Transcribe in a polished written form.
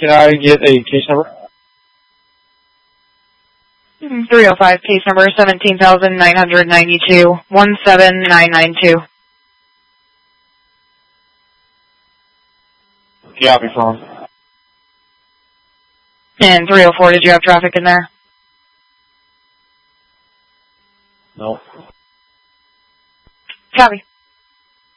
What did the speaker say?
Can I get a case number? 305, case number 17,992, 17992. Copy phone. And 304, did you have traffic in there? No. Copy.